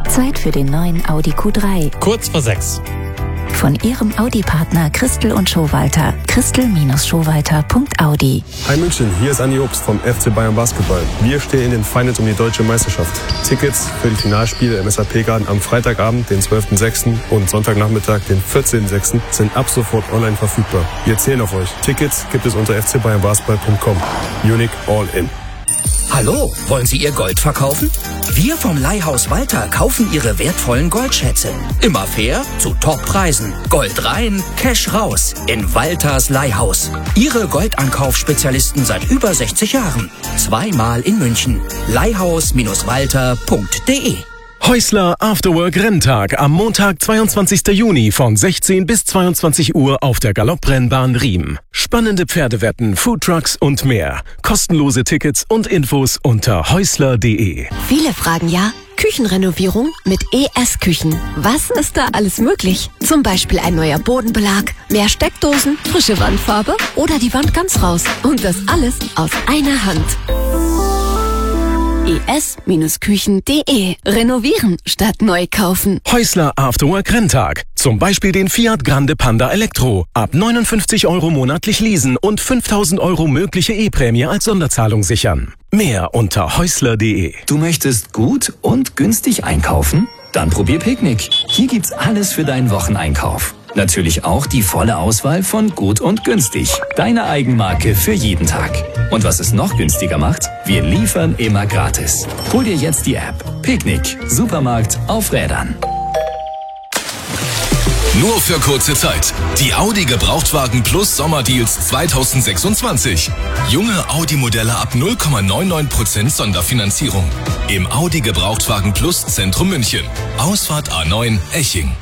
Zeit für den neuen Audi Q3. Kurz vor 6. Von Ihrem Audi-Partner Christel und Schowalter. Christel-Schowalter.audi. Hi München, hier ist Andi Obst vom FC Bayern Basketball. Wir stehen in den Finals um die deutsche Meisterschaft. Tickets für die Finalspiele im SAP-Garten am Freitagabend, den 12.06. und Sonntagnachmittag, den 14.06. sind ab sofort online verfügbar. Wir zählen auf euch. Tickets gibt es unter fcbayernbasketball.com. Unique All In. Hallo, wollen Sie Ihr Gold verkaufen? Wir vom Leihhaus Walter kaufen Ihre wertvollen Goldschätze. Immer fair, zu Toppreisen. Gold rein, Cash raus. In Walters Leihhaus. Ihre Goldankaufspezialisten seit über 60 Jahren. 2-mal in München. Leihhaus-walter.de. Häusler Afterwork Renntag am Montag, 22. Juni von 16 bis 22 Uhr auf der Galopprennbahn Riem. Spannende Pferdewetten, Foodtrucks und mehr. Kostenlose Tickets und Infos unter häusler.de. Viele fragen ja, Küchenrenovierung mit ES-Küchen. Was ist da alles möglich? Zum Beispiel ein neuer Bodenbelag, mehr Steckdosen, frische Wandfarbe oder die Wand ganz raus. Und das alles aus einer Hand. es-küchen.de. Renovieren statt neu kaufen. Häusler Afterwork Renntag. Zum Beispiel den Fiat Grande Panda Elektro. Ab 59 € monatlich leasen und 5.000 € mögliche E-Prämie als Sonderzahlung sichern. Mehr unter häusler.de. Du möchtest gut und günstig einkaufen? Dann probier Picknick. Hier gibt's alles für deinen Wocheneinkauf. Natürlich auch die volle Auswahl von Gut und Günstig. Deine Eigenmarke für jeden Tag. Und was es noch günstiger macht? Wir liefern immer gratis. Hol dir jetzt die App. Picknick. Supermarkt auf Rädern. Nur für kurze Zeit. Die Audi Gebrauchtwagen Plus Sommerdeals 2026. Junge Audi-Modelle ab 0,99% Sonderfinanzierung. Im Audi Gebrauchtwagen Plus Zentrum München. Ausfahrt A9 Eching.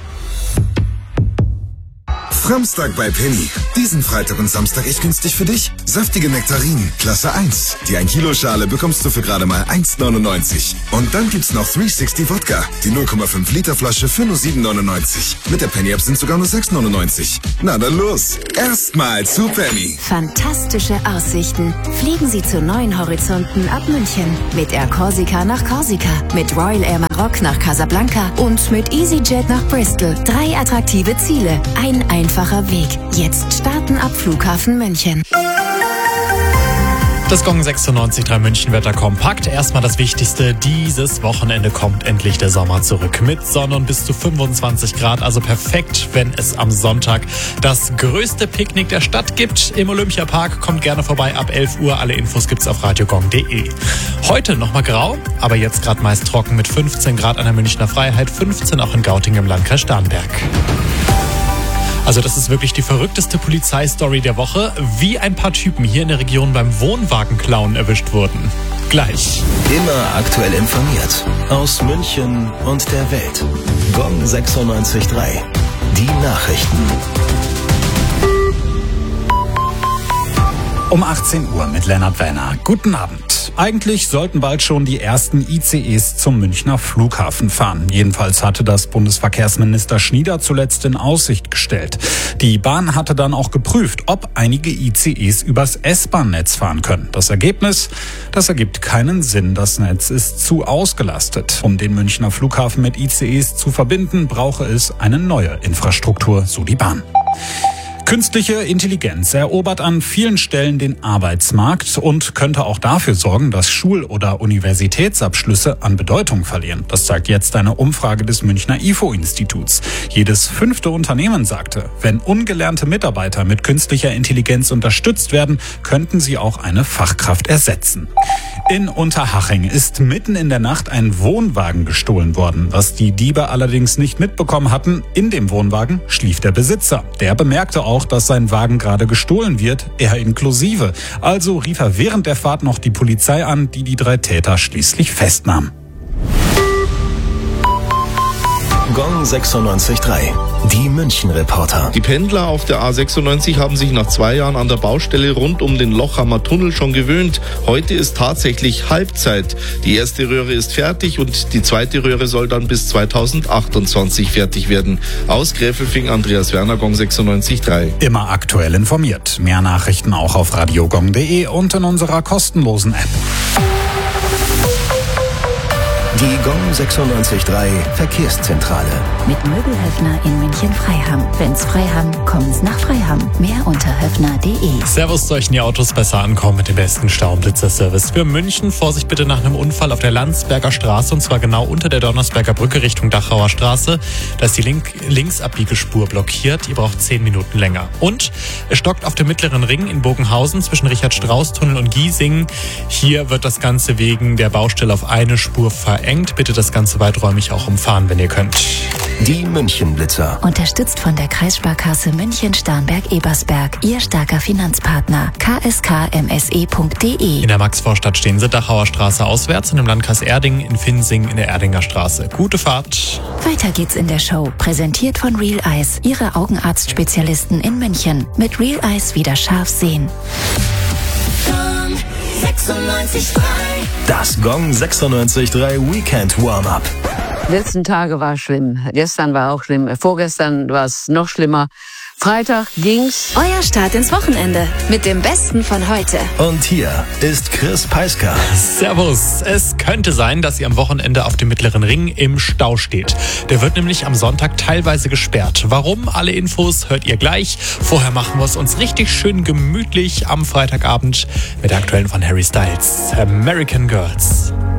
Samstag bei Penny. Diesen Freitag und Samstag echt günstig für dich. Saftige Nektarinen, Klasse 1. Die 1 Kilo Schale bekommst du für gerade mal 1,99. Und dann gibt's noch 360 Wodka. Die 0,5 Liter Flasche für nur 7,99. Mit der Penny App sind sogar nur 6,99. Na dann los. Erstmal zu Penny. Fantastische Aussichten. Fliegen Sie zu neuen Horizonten ab München. Mit Air Corsica nach Korsika. Mit Royal Air Maroc nach Casablanca. Und mit EasyJet nach Bristol. 3 attraktive Ziele. Ein einfacher Weg. Jetzt starten ab Flughafen München. Das Gong 96.3 München-Wetter kompakt. Erstmal das Wichtigste. Dieses Wochenende kommt endlich der Sommer zurück. Mit Sonne und bis zu 25 Grad. Also perfekt, wenn es am Sonntag das größte Picknick der Stadt gibt. Im Olympiapark. Kommt gerne vorbei ab 11 Uhr. Alle Infos gibt's auf radiogong.de. Heute nochmal grau, aber jetzt gerade meist trocken mit 15 Grad an der Münchner Freiheit. 15 auch in Gauting im Landkreis Starnberg. Also das ist wirklich die verrückteste Polizeistory der Woche, wie ein paar Typen hier in der Region beim Wohnwagenklauen erwischt wurden. Gleich. Immer aktuell informiert. Aus München und der Welt. Gong 96.3. Die Nachrichten. Um 18 Uhr mit Lennart Werner. Guten Abend. Eigentlich sollten bald schon die ersten ICEs zum Münchner Flughafen fahren. Jedenfalls hatte das Bundesverkehrsminister Schnieder zuletzt in Aussicht gestellt. Die Bahn hatte dann auch geprüft, ob einige ICEs übers S-Bahn-Netz fahren können. Das Ergebnis? Das ergibt keinen Sinn. Das Netz ist zu ausgelastet. Um den Münchner Flughafen mit ICEs zu verbinden, brauche es eine neue Infrastruktur, so die Bahn. Künstliche Intelligenz erobert an vielen Stellen den Arbeitsmarkt und könnte auch dafür sorgen, dass Schul- oder Universitätsabschlüsse an Bedeutung verlieren. Das zeigt jetzt eine Umfrage des Münchner IFO-Instituts. Jedes 5. Unternehmen sagte, wenn ungelernte Mitarbeiter mit künstlicher Intelligenz unterstützt werden, könnten sie auch eine Fachkraft ersetzen. In Unterhaching ist mitten in der Nacht ein Wohnwagen gestohlen worden. Was die Diebe allerdings nicht mitbekommen hatten, in dem Wohnwagen schlief der Besitzer. Der bemerkte auch, dass sein Wagen gerade gestohlen wird, er inklusive. Also rief er während der Fahrt noch die Polizei an, die 3 Täter schließlich festnahm. Gong 96.3. Die München-Reporter. Die Pendler auf der A96 haben sich nach 2 Jahren an der Baustelle rund um den Lochhammer Tunnel schon gewöhnt. Heute ist tatsächlich Halbzeit. Die erste Röhre ist fertig und die zweite Röhre soll dann bis 2028 fertig werden. Aus Gräfelfing, Andreas Werner, Gong 96.3. Immer aktuell informiert. Mehr Nachrichten auch auf radiogong.de und in unserer kostenlosen App. Die Gong 96.3 Verkehrszentrale. Mit Möbelhöfner in München-Freiham. Wenn's Freiham, kommen's nach Freiham. Mehr unter höfner.de. Servus, sollten die Autos besser ankommen mit dem besten Stau- und Blitzerservice für München. Vorsicht bitte nach einem Unfall auf der Landsberger Straße, und zwar genau unter der Donnersberger Brücke Richtung Dachauer Straße. Da ist die Linksabbiegerspur blockiert. Ihr braucht 10 Minuten länger. Und es stockt auf dem Mittleren Ring in Bogenhausen zwischen Richard-Strauß-Tunnel und Giesing. Hier wird das Ganze wegen der Baustelle auf eine Spur verengt. Bitte das Ganze weiträumig auch umfahren, wenn ihr könnt. Die München-Blitzer. Unterstützt von der Kreissparkasse München-Starnberg-Ebersberg. Ihr starker Finanzpartner. kskmse.de. In der Maxvorstadt stehen sie, Dachauer Straße auswärts, und im Landkreis Erding in Finsing in der Erdinger Straße. Gute Fahrt. Weiter geht's in der Show. Präsentiert von Real Eyes. Ihre Augenarztspezialisten in München. Mit Real Eyes wieder scharf sehen. 96.3. Das Gong 96.3 Weekend Warm-Up. Die letzten Tage war schlimm. Gestern war auch schlimm. Vorgestern war es noch schlimmer. Freitag ging's. Euer Start ins Wochenende mit dem Besten von heute. Und hier ist Chris Peisker. Servus. Es könnte sein, dass ihr am Wochenende auf dem Mittleren Ring im Stau steht. Der wird nämlich am Sonntag teilweise gesperrt. Warum? Alle Infos hört ihr gleich. Vorher machen wir es uns richtig schön gemütlich am Freitagabend mit der aktuellen von Harry Styles. American Girls.